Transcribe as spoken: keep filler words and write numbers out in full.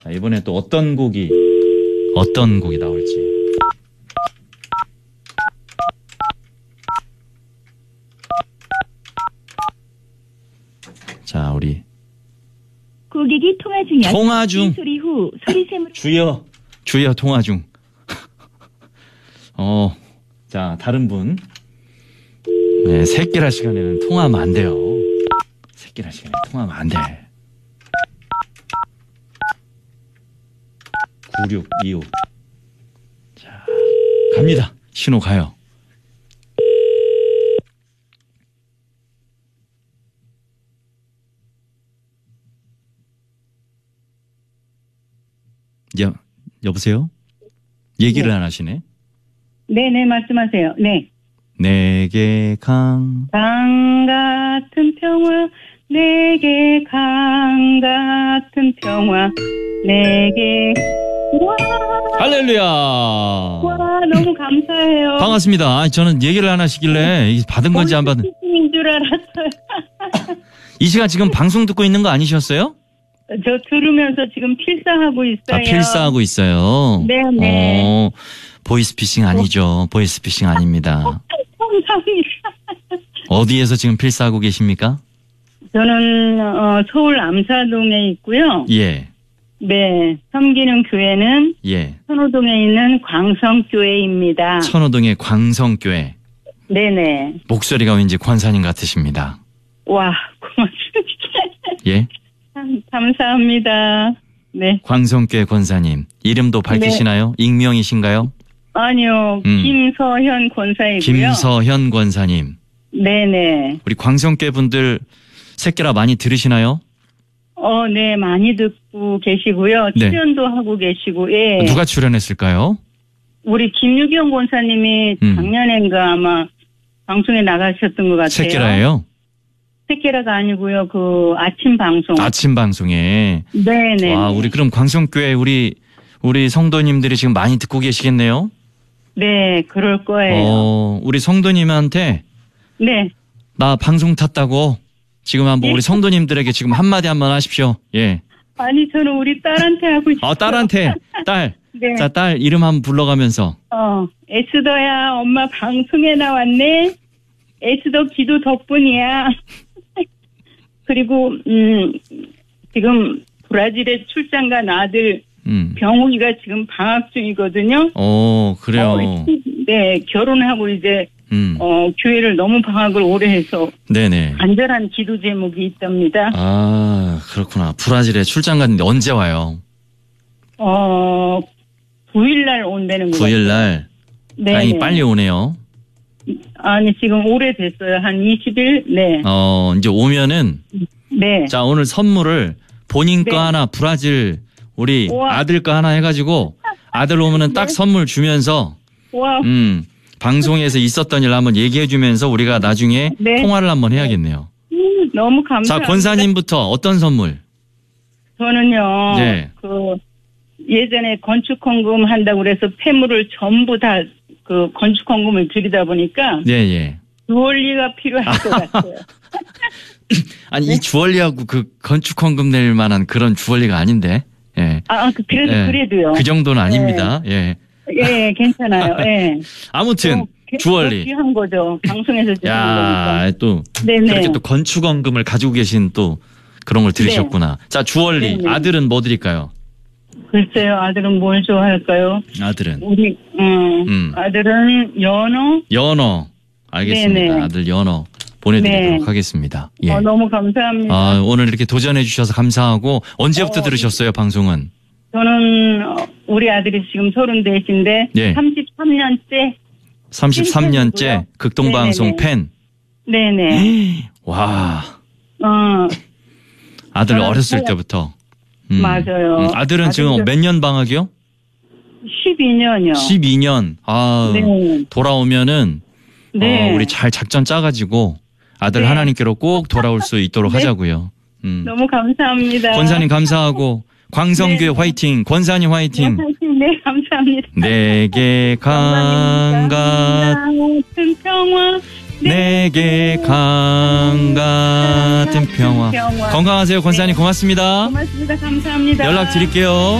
자, 이번에 또 어떤 곡이 어떤 곡이 나올지. 자, 우리 고객이 통화 중이야. 통화 중. 소리 후 소리샘으로. 주여, 주여 통화 중. 어, 자, 다른 분. 네, 새끼라 시간에는 통화하면 안 돼요. 새끼라 시간에 통화하면 안 돼. 구육이오. 자, 갑니다. 신호 가요. 여, 여보세요? 얘기를 네. 안 하시네? 네네, 말씀하세요. 네. 내게 강. 강 같은 평화, 내게 강 같은 평화, 내게. 와, 할렐루야! 와, 너무 감사해요. 반갑습니다. 아니, 저는 얘기를 안 하시길래 이게 받은 건지 안 받은. 인 줄 알았어요. 이 시간 지금 방송 듣고 있는 거 아니셨어요? 저 들으면서 지금 필사하고 있어요. 아, 필사하고 있어요. 네네. 어, 보이스피싱 아니죠. 보이스피싱 아닙니다. 감사합니다. 어디에서 지금 필사하고 계십니까? 저는 어, 서울 암사동에 있고요. 예, 네, 섬기는 교회는 예. 선호동에 있는 광성교회입니다. 천호동의 광성교회. 네네. 목소리가 왠지 권사님 같으십니다. 와, 고맙습니다. 예? 참, 감사합니다. 네. 광성교회 권사님. 이름도 밝히시나요? 네. 익명이신가요? 아니요, 음. 김서현 권사이고요. 김서현 권사님. 네네. 우리 광성교회 분들 새끼라 많이 들으시나요? 어, 네, 많이 듣고 계시고요. 네. 출연도 하고 계시고, 예. 누가 출연했을까요? 우리 김유경 권사님이 음. 작년엔가 아마 방송에 나가셨던 것 같아요. 새끼라예요? 새끼라가 아니고요. 그 아침 방송. 아침 방송에. 네네. 와, 우리 그럼 광성교회 우리 우리 성도님들이 지금 많이 듣고 계시겠네요? 네, 그럴 거예요. 어, 우리 성도님한테 네. 나 방송 탔다고 지금 한번 예? 우리 성도님들에게 지금 한마디 한번 하십시오. 예. 아니, 저는 우리 딸한테 하고 있어요. 아, 딸한테, 딸. 네. 자, 딸 이름 한번 불러가면서. 어, 에스더야, 엄마 방송에 나왔네. 에스더 기도 덕분이야. 그리고, 음, 지금 브라질에 출장 간 아들 음. 병욱이가 지금 방학 중이거든요. 어, 그래요. 어, 네, 결혼하고 이제, 음. 어, 교회를 너무 방학을 오래 해서 네네. 간절한 기도 제목이 있답니다. 아, 그렇구나. 브라질에 출장 갔는데 언제 와요? 어, 구 일 날 온다는 거 구 일 날. 네. 다행히 빨리 오네요. 아니, 지금 오래됐어요. 한 이십 일? 네. 어, 이제 오면은. 네. 자, 오늘 선물을 본인 거 네. 하나, 브라질, 우리 우와. 아들 거 하나 해가지고 아들 오면은 딱 네. 선물 주면서, 와, 음, 방송에서 있었던 일 한번 얘기해주면서 우리가 나중에 네. 통화를 한번 해야겠네요. 음, 너무 자, 감사합니다. 권사님부터 어떤 선물? 저는요, 네. 그, 예전에 건축헌금 한다고 그래서 폐물을 전부 다 그 건축헌금을 드리다 보니까 네, 예. 주얼리가 필요할 것 같아요. 아니, 네. 이 주얼리하고 그 건축헌금 낼 만한 그런 주얼리가 아닌데, 예. 아, 그- 그래도, 예. 그래도요. 그 정도는 아닙니다. 예. 예, 괜찮아요. 예. 아무튼, 어, 개- 주얼리. 귀한 거죠. 방송에서 주는 거니까. 야, 또, 네네. 그렇게 또 건축원금을 가지고 계신 또 그런 걸 들으셨구나. 자, 주얼리. 네네. 아들은 뭐 드릴까요? 글쎄요, 아들은 뭘 좋아할까요? 아들은. 우리, 음, 음. 아들은 연어? 연어. 알겠습니다. 네네. 아들 연어 보내드리도록 네. 하겠습니다. 예. 어, 너무 감사합니다. 아, 오늘 이렇게 도전해 주셔서 감사하고 언제부터 어, 들으셨어요, 방송은? 저는 어, 우리 아들이 지금 서른넷인데 예. 삼십삼 년째. 삼십삼 년째 팬이고요. 극동방송 팬. 네네. 와, 어, 아들 저는 어렸을 저- 때부터. 음. 맞아요. 음, 아들은 아들도- 지금 몇 년 방학이요? 십이 년이요. 십이 년. 아, 네. 돌아오면은 네. 어, 우리 잘 작전 짜가지고 아들 네. 하나님께로 꼭 돌아올 수 있도록 네. 하자고요. 음. 너무 감사합니다. 권사님 감사하고 광성교회 네. 화이팅. 권사님 화이팅. 네, 감사합니다. 내게 강가 같은 평화, 내게 강 같은 평화. 평화. 건강하세요, 권사님. 고맙습니다. 고맙습니다. 감사합니다. 연락 드릴게요.